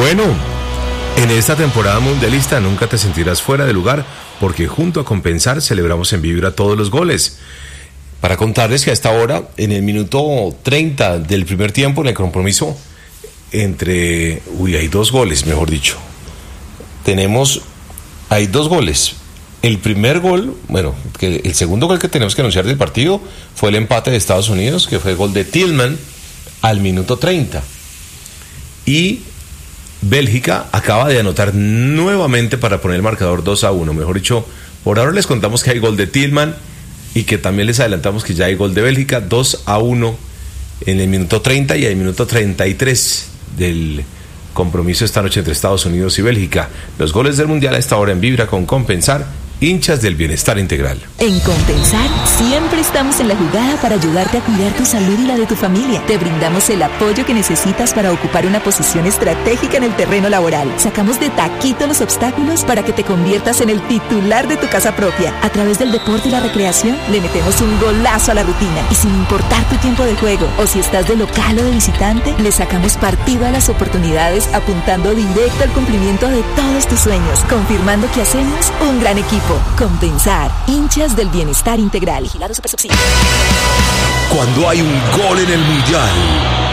Bueno, en esta temporada mundialista nunca te sentirás fuera de lugar porque junto a Compensar celebramos en Vibra todos los goles. Para contarles que a esta hora, en el minuto 30 del primer tiempo, en el compromiso hay dos goles, mejor dicho. Hay dos goles. El primer gol, el segundo gol que tenemos que anunciar del partido fue el empate de Estados Unidos, que fue el gol de Tillman al minuto 30. Y Bélgica acaba de anotar nuevamente para poner el marcador 2-1. Mejor dicho, por ahora les contamos que hay gol de Tillman y que también les adelantamos que ya hay gol de Bélgica, 2-1 en el minuto 30 y el minuto 33 del compromiso esta noche entre Estados Unidos y Bélgica. Los goles del Mundial a esta hora en Vibra con Compensar, hinchas del bienestar integral. En Compensar siempre estamos en la jugada para ayudarte a cuidar tu salud y la de tu familia. Te brindamos el apoyo que necesitas para ocupar una posición estratégica en el terreno laboral. Sacamos de taquito los obstáculos para que te conviertas en el titular de tu casa propia. A través del deporte y la recreación le metemos un golazo a la rutina. Y sin importar tu tiempo de juego o si estás de local o de visitante, le sacamos partido a las oportunidades apuntando directo al cumplimiento de todos tus sueños, confirmando que hacemos un gran equipo. Compensar, hinchas del bienestar integral. Vigilado Supersubsidio. Cuando hay un gol en el Mundial,